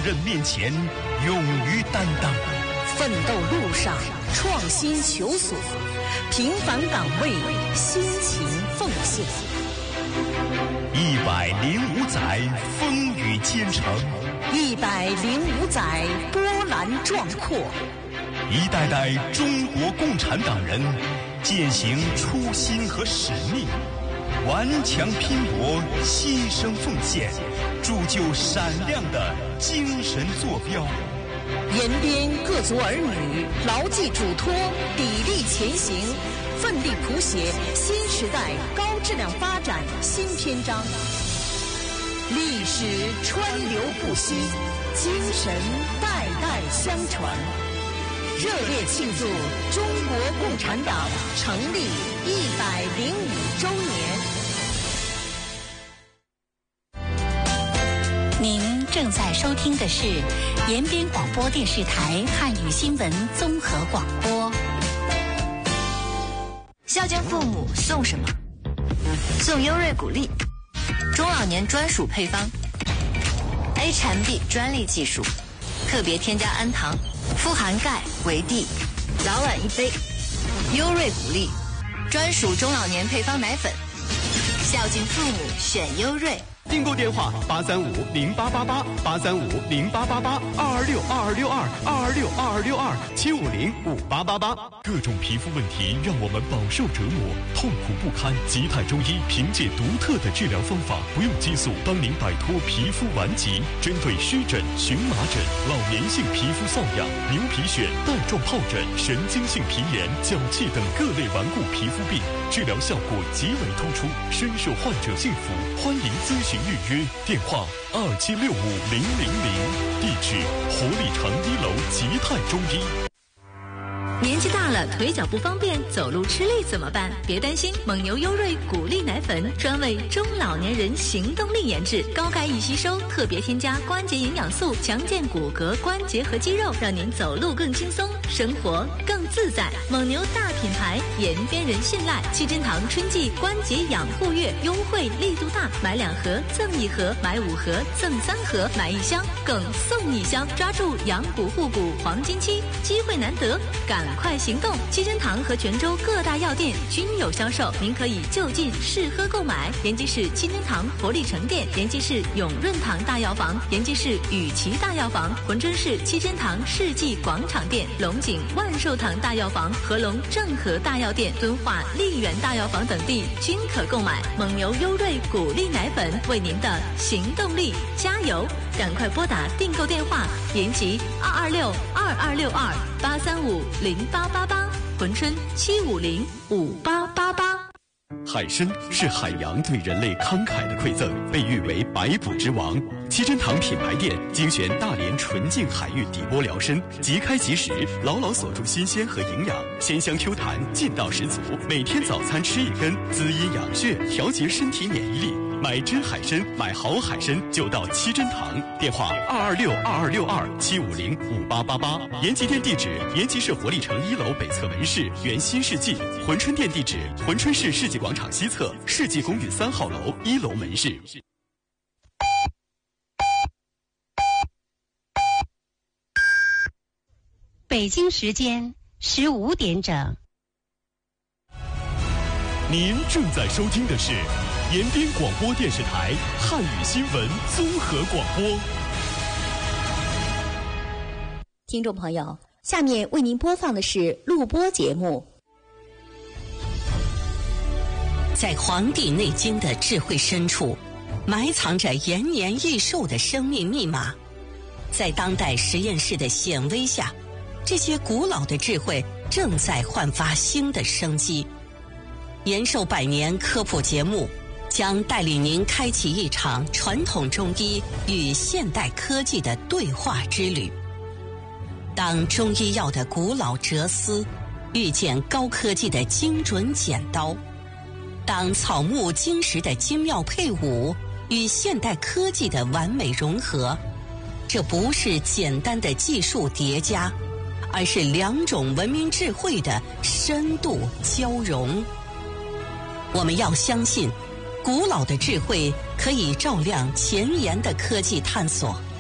人面前勇于担当， 奋斗路上创新求索，平凡岗位辛勤奉献。 105载风雨兼程 ，105载波澜壮阔。 一代代中国共产党人践行初心和使命，顽强拼搏，牺牲奉献，铸就闪亮的精神坐标。 延边各族儿女牢记嘱托，砥砺前行，奋力谱写新时代高质量发展新篇章。历史川流不息，精神代代相传。热烈庆祝中国共产党成立105周年。 您正在收听的是延边广播电视台汉语新闻综合广播。 孝敬父母送什么？送优瑞谷粒，中老年专属配方 ，H&B 专利技术，特别添加氨糖，富含钙、维 D， 早晚1杯。优瑞谷粒，专属中老年配方奶粉，孝敬父母选优瑞。 订购电话835-0888，835-0888，22622262，750-526888。 各种皮肤问题让我们饱受折磨，痛苦不堪。吉泰中医凭借独特的治疗方法，不用激素，帮您摆脱皮肤顽疾。针对湿疹、荨麻疹、老年性皮肤瘙痒、牛皮癣、带状疱疹、神经性皮炎、脚气等各类顽固皮肤病，治疗效果极为突出，深受患者信服。欢迎咨询预约，电话2765-000，地址活力城1楼吉泰中医。 年纪大了，腿脚不方便，走路吃力怎么办？别担心，蒙牛优瑞谷粒奶粉专为中老年人行动力研制，高钙易吸收，特别添加关节营养素，强健骨骼、关节和肌肉，让您走路更轻松，生活更自在。蒙牛大品牌，延边人信赖。七珍堂春季关节养护月优惠力度大，买2盒赠1盒，买5盒赠3盒，买1箱更送1箱，抓住养骨护骨黄金期，机会难得，赶快行动！七珍堂和泉州各大药店均有销售，您可以就近试喝购买。延吉市七珍堂活力城店，延吉市永润堂大药房，延吉市雨琦大药房，珲春市七珍堂世纪广场店，龙井万寿堂大药房，合龙正和大药店，敦化丽园大药房等地均可购买。蒙牛优瑞谷粒奶粉，为您的行动力加油！赶快拨打订购电话：延吉226-2262-835-0888，珲春750-5888。 海参是海洋对人类慷慨的馈赠，被誉为百补之王。七珍堂品牌店精选大连纯净海域底波疗参，即开即食，牢牢锁住新鲜和营养，鲜香 Q 弹，劲道十足。每天早餐吃1根，滋阴养血，调节身体免疫力。买真海参，买好海参就到七珍堂。电话226-2262-750-5888。延吉店地址：延吉市活力城1楼北侧门市原新世纪。珲春店地址：珲春市世纪广场西侧世纪公寓3号楼1楼门市。 北京时间15点整。 您正在收听的是延边广播电视台汉语新闻综合广播。 听众朋友，下面为您播放的是录播节目。 在《黄帝内经》的智慧深处，埋藏着延年益寿的生命密码。在当代实验室的显微下，这些古老的智慧正在焕发新的生机。延寿100年科普节目将带领您开启一场传统中医与现代科技的对话之旅。当中医药的古老哲思遇见高科技的精准剪刀，当草木金石的精妙配伍与现代科技的完美融合，这不是简单的技术叠加，而是2种文明智慧的深度交融。我们要相信，古老的智慧可以照亮前沿的科技探索，